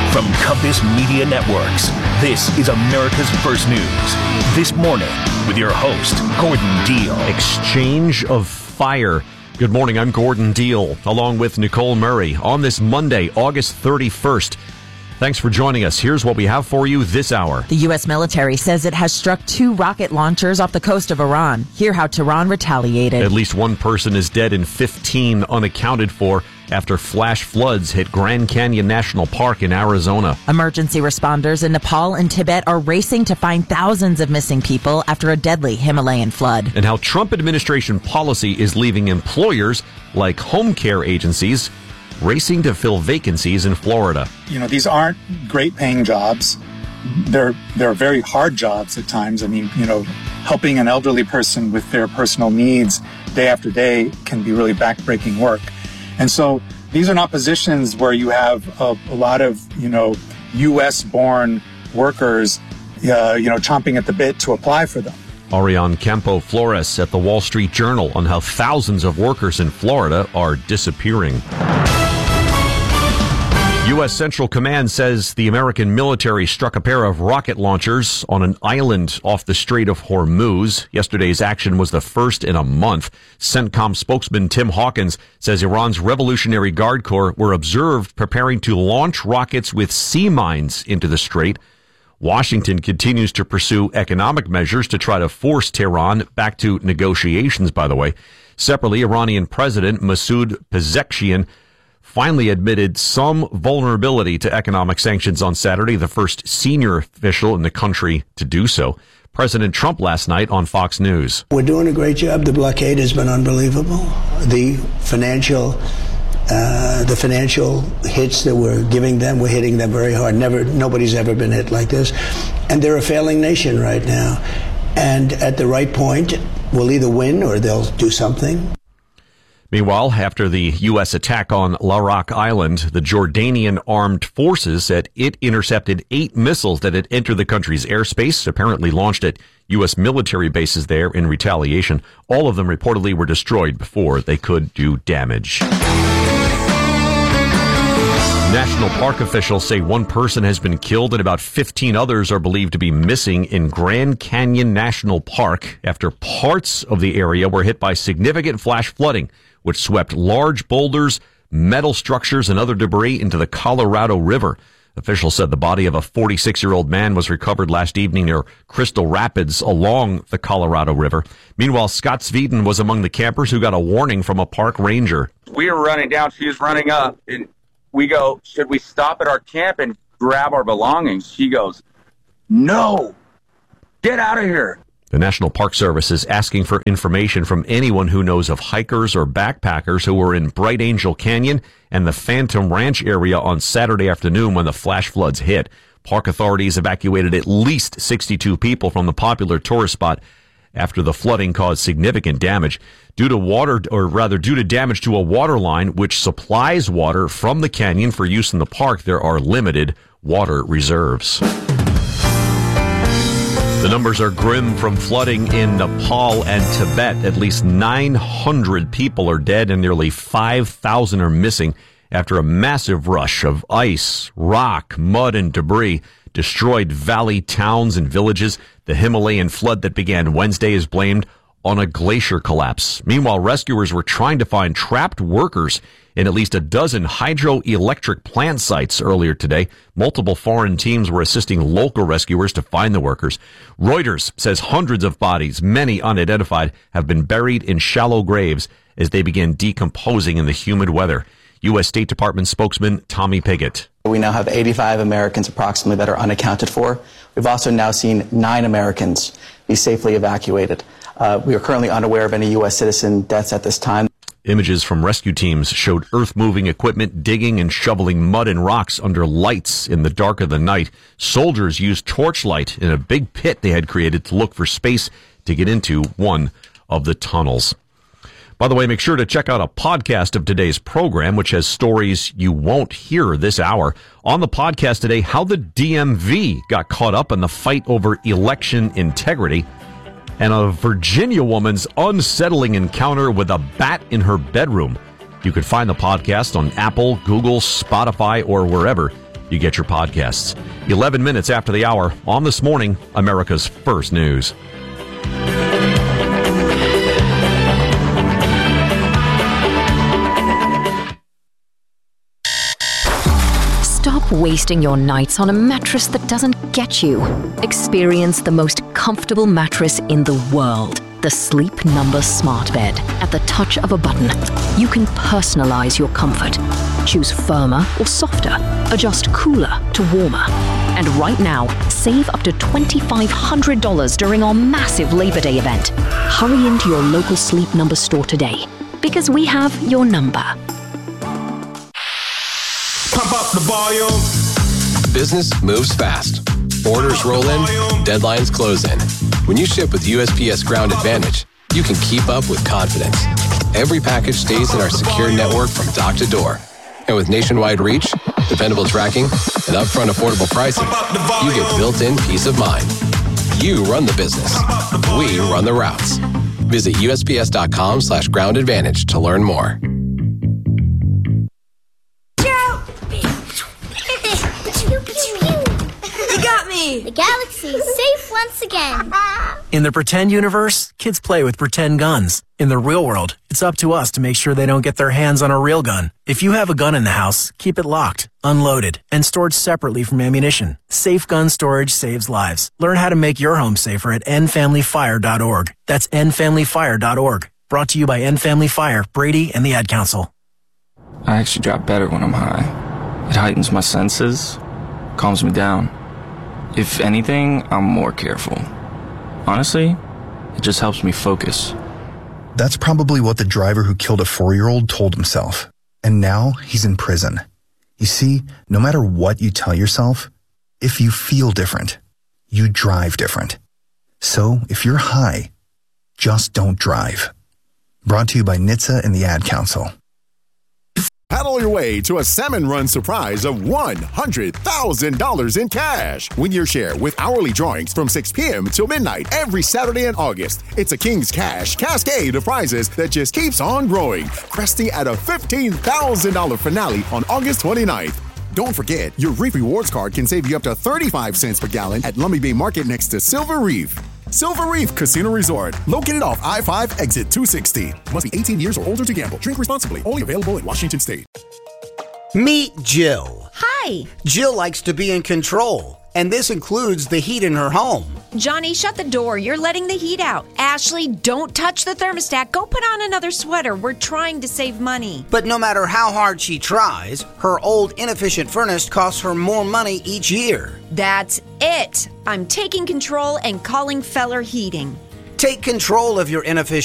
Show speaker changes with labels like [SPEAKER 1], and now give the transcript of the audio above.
[SPEAKER 1] From Compass Media Networks, this is America's First News. This morning, with your host, Gordon Deal.
[SPEAKER 2] Exchange of fire. Good morning, I'm Gordon Deal, along with Nicole Murray, on this Monday, August 31st. Thanks for joining us. Here's what we have for you this hour.
[SPEAKER 3] The U.S. military says it has struck 2 rocket launchers off the coast of Iran. Hear how Tehran retaliated.
[SPEAKER 2] At least 1 person is dead and 15 unaccounted for after flash floods hit Grand Canyon National Park in Arizona.
[SPEAKER 3] Emergency responders in Nepal and Tibet are racing to find thousands of missing people after a deadly Himalayan flood.
[SPEAKER 2] And how Trump administration policy is leaving employers like home care agencies racing to fill vacancies in Florida.
[SPEAKER 4] You know, these aren't great paying jobs. They're very hard jobs at times. I mean, you know, helping an elderly person with their personal needs day after day can be really backbreaking work. And so these are not positions where you have a lot of, you know, U.S. born workers, chomping at the bit to apply for them.
[SPEAKER 2] Ariane Campo Flores at the Wall Street Journal on how thousands of workers in Florida are disappearing. U.S. Central Command says the American military struck a pair of rocket launchers on an island off the Strait of Hormuz. Yesterday's action was the first in a month. CENTCOM spokesman Tim Hawkins says Iran's Revolutionary Guard Corps were observed preparing to launch rockets with sea mines into the strait. Washington continues to pursue economic measures to try to force Tehran back to negotiations, by the way. Separately, Iranian President Masoud Pezeshkian finally admitted some vulnerability to economic sanctions on Saturday, the first senior official in the country to do so. President Trump last night on Fox News.
[SPEAKER 5] We're doing a great job. The blockade has been unbelievable. The financial hits that we're giving them, we're hitting them very hard. Nobody's ever been hit like this. And they're a failing nation right now. And at the right point, we'll either win or they'll do something.
[SPEAKER 2] Meanwhile, after the U.S. attack on Larak Island, the Jordanian armed forces said it intercepted 8 missiles that had entered the country's airspace, apparently launched at U.S. military bases there in retaliation. All of them reportedly were destroyed before they could do damage. National park officials say 1 person has been killed and about 15 others are believed to be missing in Grand Canyon National Park after parts of the area were hit by significant flash flooding, which swept large boulders, metal structures, and other debris into the Colorado River. Officials said the body of a 46-year-old man was recovered last evening near Crystal Rapids along the Colorado River. Meanwhile, Scott Sveden was among the campers who got a warning from a park ranger.
[SPEAKER 6] We were running down, she was running up, and we go, should we stop at our camp and grab our belongings? She goes, no, get out of here.
[SPEAKER 2] The National Park Service is asking for information from anyone who knows of hikers or backpackers who were in Bright Angel Canyon and the Phantom Ranch area on Saturday afternoon when the flash floods hit. Park authorities evacuated at least 62 people from the popular tourist spot after the flooding caused significant damage. Due to damage to a water line which supplies water from the canyon for use in the park, there are limited water reserves. The numbers are grim from flooding in Nepal and Tibet. At least 900 people are dead and nearly 5,000 are missing after a massive rush of ice, rock, mud, and debris destroyed valley towns and villages. The Himalayan flood that began Wednesday is blamed on a glacier collapse. Meanwhile, rescuers were trying to find trapped workers in at least a dozen hydroelectric plant sites earlier today. Multiple foreign teams were assisting local rescuers to find the workers. Reuters says hundreds of bodies, many unidentified, have been buried in shallow graves as they begin decomposing in the humid weather. U.S. State Department spokesman Tommy Pigott.
[SPEAKER 7] We now have 85 Americans approximately that are unaccounted for. We've also now seen 9 Americans be safely evacuated. We are currently unaware of any U.S. citizen deaths at this time.
[SPEAKER 2] Images from rescue teams showed earth-moving equipment digging and shoveling mud and rocks under lights in the dark of the night. Soldiers used torchlight in a big pit they had created to look for space to get into one of the tunnels. By the way, make sure to check out a podcast of today's program, which has stories you won't hear this hour. On the podcast today, how the DMV got caught up in the fight over election integrity, and a Virginia woman's unsettling encounter with a bat in her bedroom. You can find the podcast on Apple, Google, Spotify, or wherever you get your podcasts. 11 minutes after the hour on This Morning, America's First News.
[SPEAKER 8] Stop wasting your nights on a mattress that doesn't get you. Experience the most comfortable mattress in the world. The Sleep Number Smart Bed. At the touch of a button, you can personalize your comfort. Choose firmer or softer. Adjust cooler to warmer. And right now, save up to $2,500 during our massive Labor Day event. Hurry into your local Sleep Number store today, because we have your number.
[SPEAKER 9] Pump up the volume.
[SPEAKER 10] Business moves fast. Orders roll in, deadlines close in. When you ship with USPS Ground Advantage, you can keep up with confidence. Every package stays in our secure network from dock to door. And with nationwide reach, dependable tracking, and upfront affordable pricing, you get built-in peace of mind. You run the business. We run the routes. Visit USPS.com/Ground Advantage to learn more.
[SPEAKER 11] The galaxy is safe once again.
[SPEAKER 12] In the pretend universe, kids play with pretend guns. In the real world, it's up to us to make sure they don't get their hands on a real gun. If you have a gun in the house, keep it locked, unloaded, and stored separately from ammunition. Safe gun storage saves lives. Learn how to make your home safer at endfamilyfire.org. That's endfamilyfire.org. Brought to you by End Family Fire, Brady, and the Ad Council.
[SPEAKER 13] I actually drop better when I'm high. It heightens my senses, calms me down. If anything, I'm more careful. Honestly, it just helps me focus.
[SPEAKER 14] That's probably what the driver who killed a 4-year-old told himself. And now he's in prison. You see, no matter what you tell yourself, if you feel different, you drive different. So if you're high, just don't drive. Brought to you by NHTSA and the Ad Council.
[SPEAKER 15] Paddle your way to a Salmon Run surprise of $100,000 in cash. Win your share with hourly drawings from 6 p.m. till midnight every Saturday in August. It's a King's Cash cascade of prizes that just keeps on growing, cresting at a $15,000 finale on August 29th. Don't forget, your Reef Rewards card can save you up to 35 cents per gallon at Lummi Bay Market next to Silver Reef. Silver Reef Casino Resort, located off I-5 exit 260. Must be 18 years or older to gamble. Drink responsibly. Only available in Washington State.
[SPEAKER 16] Meet Jill.
[SPEAKER 17] Hi.
[SPEAKER 16] Jill likes to be in control, and this includes the heat in her home.
[SPEAKER 17] Johnny, shut the door. You're letting the heat out. Ashley, don't touch the thermostat. Go put on another sweater. We're trying to save money.
[SPEAKER 16] But no matter how hard she tries, her old inefficient furnace costs her more money each year.
[SPEAKER 17] That's it. I'm taking control and calling Feller Heating.
[SPEAKER 16] Take control of your inefficient